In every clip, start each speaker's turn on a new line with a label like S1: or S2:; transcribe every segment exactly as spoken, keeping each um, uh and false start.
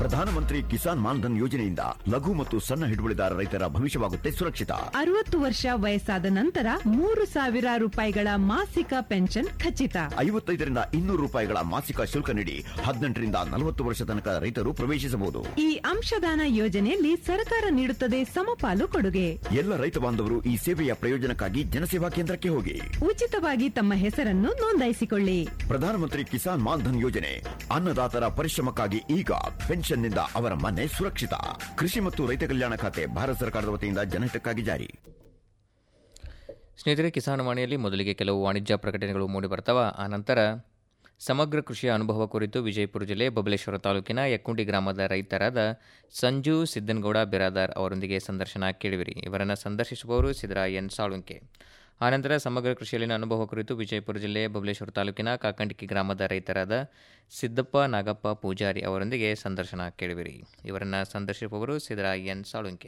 S1: ಪ್ರಧಾನಮಂತ್ರಿ ಕಿಸಾನ್ ಮಾನ್ಧನ್ ಯೋಜನೆಯಿಂದ ಲಘು ಮತ್ತು ಸಣ್ಣ ಹಿಡುವಳಿದಾರ ರೈತರ ಭವಿಷ್ಯವಾಗುತ್ತೆ ಸುರಕ್ಷಿತ.
S2: ಅರವತ್ತು ವರ್ಷ ವಯಸ್ಸಾದ ನಂತರ ಮೂರು ಸಾವಿರ ರೂಪಾಯಿಗಳ ಮಾಸಿಕ ಪೆನ್ಷನ್ ಖಚಿತ.
S1: ಐವತ್ತೈದರಿಂದ ಇನ್ನೂರು ರೂಪಾಯಿಗಳ ಮಾಸಿಕ ಶುಲ್ಕ ನೀಡಿ ಹದಿನೆಂಟರಿಂದ ನಲವತ್ತು ವರ್ಷ ತನಕ ರೈತರು ಪ್ರವೇಶಿಸಬಹುದು.
S2: ಈ ಅಂಶದಾನ ಯೋಜನೆಯಲ್ಲಿ ಸರ್ಕಾರ ನೀಡುತ್ತದೆ ಸಮಪಾಲು ಕೊಡುಗೆ.
S1: ಎಲ್ಲ ರೈತ ಬಾಂಧವರು ಈ ಸೇವೆಯ ಪ್ರಯೋಜನಕ್ಕಾಗಿ ಜನಸೇವಾ ಕೇಂದ್ರಕ್ಕೆ ಹೋಗಿ
S2: ಉಚಿತವಾಗಿ ತಮ್ಮ ಹೆಸರನ್ನು ನೋಂದಾಯಿಸಿಕೊಳ್ಳಿ.
S1: ಪ್ರಧಾನಮಂತ್ರಿ ಕಿಸಾನ್ ಮಾನ್ಧನ್ ಯೋಜನೆ ಅನ್ನದಾತರ ಪರಿಶ್ರಮಕ್ಕಾಗಿ ಈಗ ಪೆನ್ಷನ್ನಿಂದ ಅವರ ಮನೆ ಸುರಕ್ಷಿತ. ಕೃಷಿ ಮತ್ತು ರೈತ ಕಲ್ಯಾಣ ಖಾತೆ ಭಾರತ ಸರ್ಕಾರದ ವತಿಯಿಂದ ಜನಹಿತಕ್ಕಾಗಿ ಜಾರಿ.
S3: ಸ್ನೇಹಿತರೆ, ಕಿಸಾನ್ ವಾಣಿಯಲ್ಲಿ ಮೊದಲಿಗೆ ಕೆಲವು ವಾಣಿಜ್ಯ ಪ್ರಕಟಣೆಗಳು ಮೂಡಿಬರ್ತಾವ. ಆನಂತರ ಸಮಗ್ರ ಕೃಷಿಯ ಅನುಭವ ಕುರಿತು ವಿಜಯಪುರ ಜಿಲ್ಲೆ ಬಬಲೇಶ್ವರ ತಾಲೂಕಿನ ಯಕ್ಕುಂಡಿ ಗ್ರಾಮದ ರೈತರಾದ ಸಂಜು ಸಿದ್ದನಗೌಡ ಬಿರಾದಾರ್ ಅವರೊಂದಿಗೆ ಸಂದರ್ಶನ ಕೇಳಿವಿರಿ. ಇವರನ್ನು ಸಂದರ್ಶಿಸುವವರು ಸಿದ್ದರಾಯ ಎನ್ ಸಾಳುಂಕೆ. ಆನಂತರ ಸಮಗ್ರ ಕೃಷಿಯಲ್ಲಿನ ಅನುಭವ ಕುರಿತು ವಿಜಯಪುರ ಜಿಲ್ಲೆ ಬಬಲೇಶ್ವರ ತಾಲೂಕಿನ ಕಾಕಂಡಿಕಿ ಗ್ರಾಮದ ರೈತರಾದ ಸಿದ್ದಪ್ಪ ನಾಗಪ್ಪ ಪೂಜಾರಿ ಅವರೊಂದಿಗೆ ಸಂದರ್ಶನ ಕೇಳಿವಿರಿ. ಇವರನ್ನು ಸಂದರ್ಶಿಸುವವರು ಸಿದ್ದರಾಯ ಎನ್ ಸಾಳುಂಕೆ.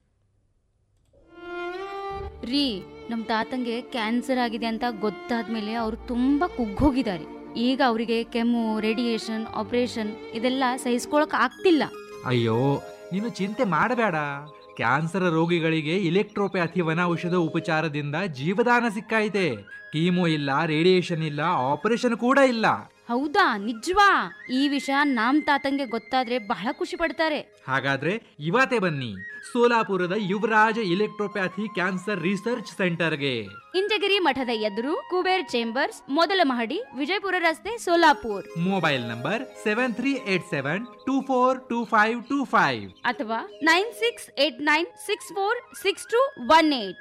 S4: ರೀ, ನಮ್ಮ ತಾತಂಗೆ ಕ್ಯಾನ್ಸರ್ ಆಗಿದೆ ಅಂತ ಗೊತ್ತಾದ್ಮೇಲೆ ಅವರು ತುಂಬಾ ಕುಗ್ಗೋಗಿದ್ದಾರೆ. ಈಗ ಅವರಿಗೆ ಕೆಮ್ಮು, ರೇಡಿಯೇಷನ್, ಆಪರೇಷನ್ ಇದೆಲ್ಲ ಸಹಿಸ್ಕೊಳಕ್ ಆಗ್ತಿಲ್ಲ.
S5: ಅಯ್ಯೋ, ನೀನು ಚಿಂತೆ ಮಾಡಬೇಡ. ಕ್ಯಾನ್ಸರ್ ರೋಗಿಗಳಿಗೆ ಇಲೆಕ್ಟ್ರೋಪ್ಯಾಥಿ ವನ ಔಷಧ ಉಪಚಾರದಿಂದ ಜೀವದಾನ ಸಿಕ್ಕೈತೆ. ಕೀಮೋ ಇಲ್ಲ, ರೇಡಿಯೇಷನ್ ಇಲ್ಲ, ಆಪರೇಷನ್ ಕೂಡ ಇಲ್ಲ.
S4: ಹೌದಾ? ನಿಜವಾ? ಈ ವಿಷಯ ನಮ್ ತಾತಂಗೆ ಗೊತ್ತಾದ್ರೆ ಬಹಳ ಖುಷಿ ಪಡ್ತಾರೆ.
S5: ಹಾಗಾದ್ರೆ ಇವತ್ತೇ ಬನ್ನಿ ಸೋಲಾಪುರದ ಯುವರಾಜ ಇಲೆಕ್ಟ್ರೋಪ್ಯಾಥಿ ಕ್ಯಾನ್ಸರ್ ರಿಸರ್ಚ್ ಸೆಂಟರ್ಗೆ.
S4: ಇಂಚಗಿರಿ ಮಠದ ಎದುರು ಕುಬೇರ್ ಚೇಂಬರ್ಸ್, ಮೊದಲ ಮಹಡಿ, ವಿಜಯಪುರ ರಸ್ತೆ, Solapur.
S5: Mobile number seven three eight seven two four two five two five
S4: ಅಥವಾ nine six eight nine six four six two one eight.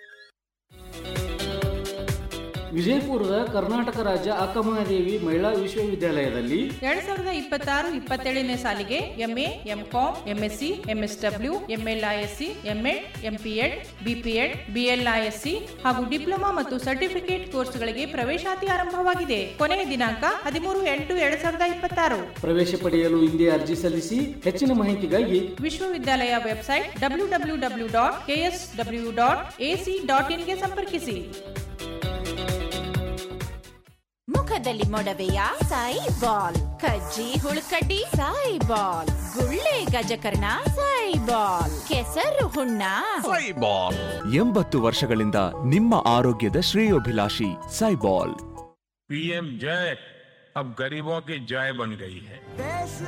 S6: ವಿಜಯಪುರದ ಕರ್ನಾಟಕ ರಾಜ್ಯ ಅಕ್ಕಮಹಾದೇವಿ ಮಹಿಳಾ ವಿಶ್ವವಿದ್ಯಾಲಯದಲ್ಲಿ
S7: ಎರಡ್ ಸಾವಿರದ ಇಪ್ಪತ್ತಾರು ಇಪ್ಪತ್ತೇಳನೇ ಸಾಲಿಗೆ MA, MCom, MSc, MSW, MLISc, MEd, MPEd, BPEd, BLISc ಹಾಗೂ ಡಿಪ್ಲೊಮಾ ಮತ್ತು ಸರ್ಟಿಫಿಕೇಟ್ ಕೋರ್ಸ್ಗಳಿಗೆ ಪ್ರವೇಶಾತಿ ಆರಂಭವಾಗಿದೆ. ಕೊನೆಯ ದಿನಾಂಕ ಹದಿಮೂರು ಎಂಟು ಎರಡ್ ಸಾವಿರದ ಇಪ್ಪತ್ತಾರು.
S6: ಪ್ರವೇಶ ಪಡೆಯಲು ಹಿಂದೆ ಅರ್ಜಿ ಸಲ್ಲಿಸಿ. ಹೆಚ್ಚಿನ ಮಾಹಿತಿಗಾಗಿ
S7: ವಿಶ್ವವಿದ್ಯಾಲಯ website W W W dot K S W dot A C dot ಇನ್ಗೆ ಸಂಪರ್ಕಿಸಿ.
S8: ಮುಖದಲ್ಲಿ ಮೊಡವೆಯ ಸಾಯಿ ಬಾಲ್, ಕಜ್ಜಿ ಹುಳುಕಡ್ಡಿ ಸಾಯಿ ಬಾಲ್, ಗುಳ್ಳೆ ಗಜಕರ್ಣ ಸಾಯಿ ಬಾಲ್, ಕೆಸರು ಹುಣ್ಣ ಸಾಯಿ ಬಾಲ್.
S9: ಎಂಬತ್ತು ವರ್ಷಗಳಿಂದ ನಿಮ್ಮ ಆರೋಗ್ಯದ ಶ್ರೇಯೋಭಿಲಾಷಿ ಸಾಯಿ ಬಾಲ್.
S10: ಪಿಎಂ ಜೈ ಅಬ್ ಗರೀಬೋ ಕಿ ಜೈ ಬನ್ ಗಯಿ ಹೈ.